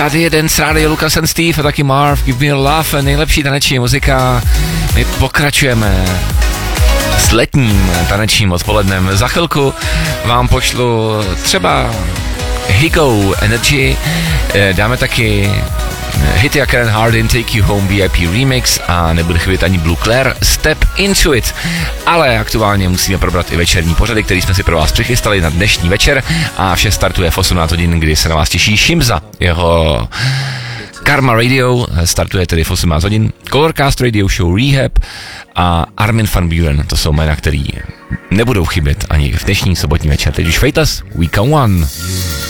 Tady jeden z rádia Lucas and Steve a taky Marv, Give Me Love, nejlepší taneční muzika. My pokračujeme s letním tanečním odpolednem. Za chvilku vám pošlu třeba Higo Energy, dáme taky hity jak Karen Hardin, Take You Home VIP Remix a nebude chybět ani Blue Claire, Step Into It. Ale aktuálně musíme probrat i večerní pořady, který jsme si pro vás přichystali na dnešní večer a vše startuje v 18 hodin, kdy se na vás těší Shimza. Jeho Karma Radio startuje tedy v 18 hodin, Colorcast Radio Show Rehab a Armin van Buuren, to jsou jména, který nebudou chybět ani v dnešní sobotní večer. Teď už Feitas, Week One.